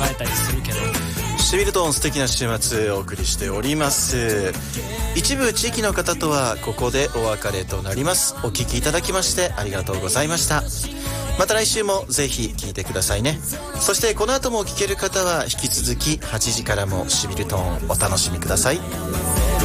えたりするけど、 シビルトン素敵な週末お送りしております。一部地域の方とはここでお別れとなります。お聞きいただきましてありがとうございました。また来週もぜひ聞いてくださいね。そしてこの後も聞ける方は引き続き8時からもシビルトンお楽しみください。